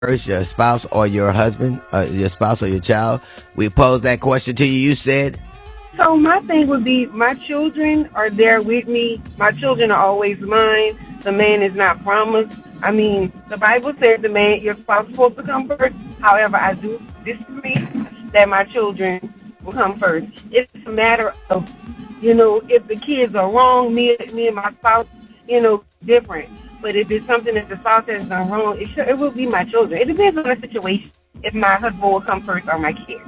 first, your spouse or your husband, your spouse or your child? We posed that question to you. You said, So my thing would be my children are there with me. My children are always mine. The man is not promised. I mean, the Bible says your spouse is supposed to come first. However, I do disagree that my children will come first. It's a matter of, if the kids are wrong, me and my spouse, different. But if it's something that the spouse has done wrong, it will be my children. It depends on the situation if my husband will come first or my kids.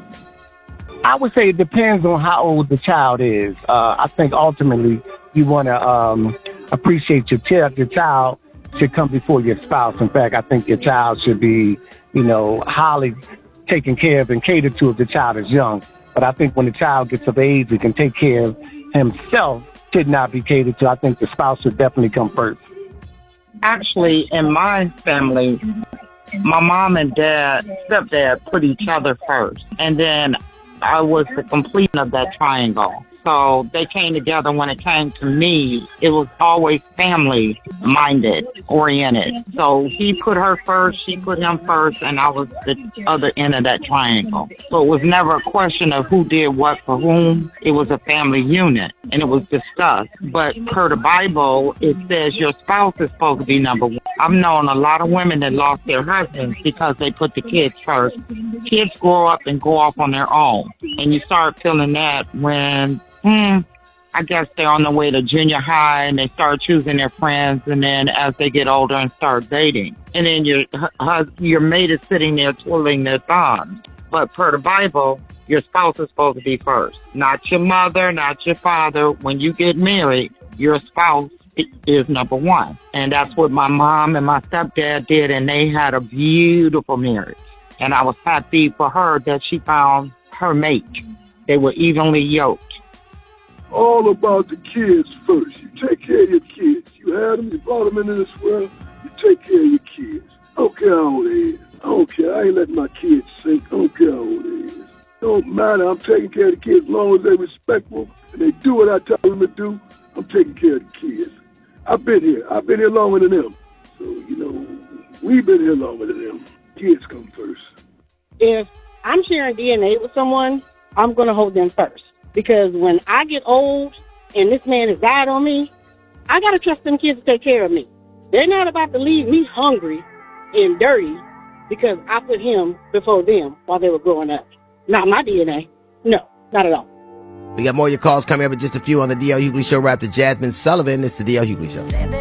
I would say it depends on how old the child is. I think ultimately you want to appreciate your child. Your child should come before your spouse. In fact, I think your child should be, highly taken care of and catered to if the child is young. But I think when the child gets of age and can take care of himself, should not be catered to. I think the spouse should definitely come first. Actually, in my family, my mom and stepdad put each other first. And then I was the completion of that triangle. So they came together. When it came to me, it was always family-minded, oriented. So he put her first, she put him first, and I was the other end of that triangle. So it was never a question of who did what for whom. It was a family unit, and it was discussed. But per the Bible, it says your spouse is supposed to be number one. I've known a lot of women that lost their husbands because they put the kids first. Kids grow up and go off on their own, and you start feeling that when I guess they're on the way to junior high and they start choosing their friends, and then as they get older and start dating. And then your mate is sitting there twiddling their thumbs. But per the Bible, your spouse is supposed to be first. Not your mother, not your father. When you get married, your spouse is number one. And that's what my mom and my stepdad did, and they had a beautiful marriage. And I was happy for her that she found her mate. They were evenly yoked. All about the kids first. You take care of your kids. You had them, you brought them into this world, you take care of your kids. I don't care how old they is. I don't care. I ain't letting my kids sink. I don't care how old they is. It don't matter. I'm taking care of the kids as long as they're respectful and they do what I tell them to do. I'm taking care of the kids. I've been here. I've been here longer than them. So, we've been here longer than them. Kids come first. If I'm sharing DNA with someone, I'm going to hold them first. Because when I get old and this man has died on me, I got to trust them kids to take care of me. They're not about to leave me hungry and dirty because I put him before them while they were growing up. Not my DNA. No, not at all. We got more of your calls coming up in just a few on the D.L. Hughley Show right after Jasmine Sullivan. It's the D.L. Hughley Show.